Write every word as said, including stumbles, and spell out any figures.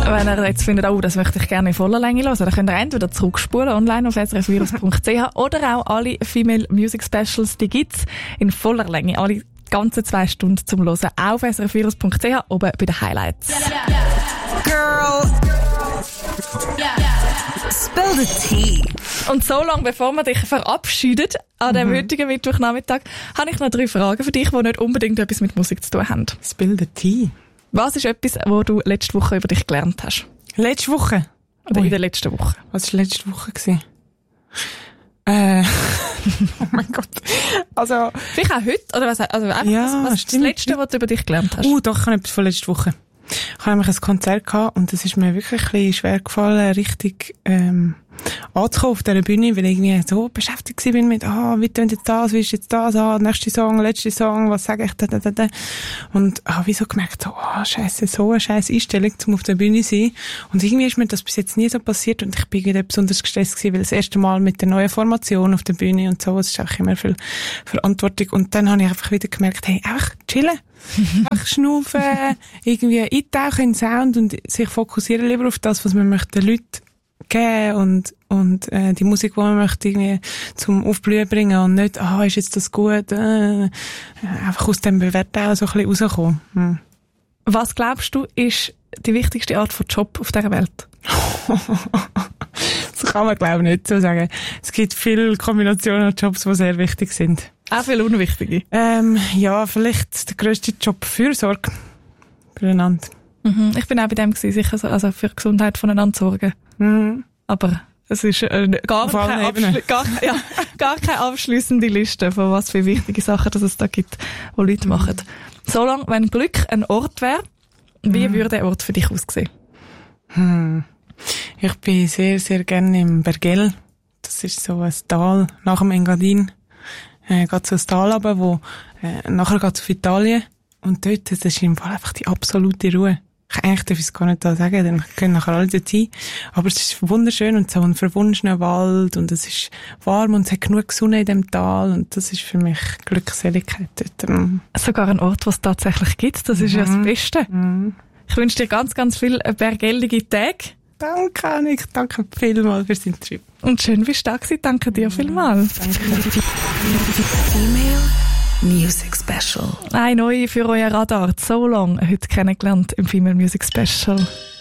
Wenn ihr jetzt findet, oh, das möchte ich gerne in voller Länge hören, dann könnt ihr entweder zurückspulen online auf s r f virus punkt c h oder auch alle Female Music Specials, die gibt's in voller Länge, alle ganze zwei Stunden zum Hören auf s r f virus punkt c h oben bei den Highlights. Yeah, yeah. Girl, yeah. Spill the tea. Und so lange, bevor wir dich verabschiedet an dem mhm. heutigen Mittwochnachmittag, habe ich noch drei Fragen für dich, die nicht unbedingt etwas mit Musik zu tun haben. Spill the tea. Was ist etwas, was du letzte Woche über dich gelernt hast? Letzte Woche? Oder Ui. in der letzten Woche? Was war letzte Woche? Gewesen? Äh, oh mein Gott. Also. Vielleicht auch heute? Oder was, also einfach, ja, was, was ist das Letzte, was du über dich gelernt hast? Uh, doch, ich habe etwas von letzter Woche. Ich habe nämlich ein Konzert gehabt und es ist mir wirklich ein bisschen schwer gefallen, richtig, ähm, anzukommen auf dieser Bühne, weil ich irgendwie so beschäftigt bin mit, ah, wie tönt jetzt das, wie ist jetzt das, ah, nächste Song, letzte Song, was sage ich, da, da, da, da. Und habe wie so gemerkt, so, ah, oh, scheisse, so eine scheisse Einstellung, um auf der Bühne zu sein. Und irgendwie ist mir das bis jetzt nie so passiert und ich bin wieder besonders gestresst gewesen, weil das erste Mal mit der neuen Formation auf der Bühne und so, es ist auch immer viel Verantwortung. Und dann habe ich einfach wieder gemerkt, hey, einfach chillen. Einfach schnaufen, irgendwie eintauchen in den Sound und sich fokussieren lieber auf das, was man möchte den Leuten geben und, und äh, die Musik, die man möchte irgendwie zum Aufblühen bringen und nicht, ah, ist jetzt das gut, äh, einfach aus dem Bewerten auch so ein bisschen rauskommen. Hm. Was glaubst du, ist die wichtigste Art von Job auf dieser Welt? Das kann man, glaube ich, nicht so sagen. Es gibt viele Kombinationen an Jobs, die sehr wichtig sind. Auch viele unwichtige? Ähm, ja, vielleicht der grösste Job Fürsorge füreinander. Mhm. Ich bin auch bei dem gewesen, sicher so, also für die Gesundheit voneinander sorgen. Mhm. Aber es ist äh, gar, keine Abschli- gar, ja, gar keine abschliessende Liste von was für wichtige Sachen dass es da gibt, die Leute mhm. machen. Solange, wenn Glück ein Ort wäre, wie mhm. würde der Ort für dich aussehen? Hm. Ich bin sehr, sehr gerne im Bergell. Das ist so ein Tal nach dem Engadin. Äh, geht so ein Tal runter, wo, äh, nachher geht's auf Italien. Und dort, das ist im Fall einfach die absolute Ruhe. Ich, eigentlich darf ich es gar nicht da sagen, dann können nachher alle dort sein. Aber es ist wunderschön und so ein verwunschener Wald und es ist warm und es hat genug Sonne in dem Tal und das ist für mich Glückseligkeit dort. Mm. Sogar ein Ort, was es tatsächlich gibt, das ist mhm. ja das Beste. Mhm. Ich wünsche dir ganz, ganz viel bergellige Tage. Danke, Annik. Danke vielmals fürs Interview. Und schön bist du da gewesen. Danke dir vielmals. Danke. Female Music Special. Eine neue für euer Radar. So lange heute kennengelernt im Female Music Special.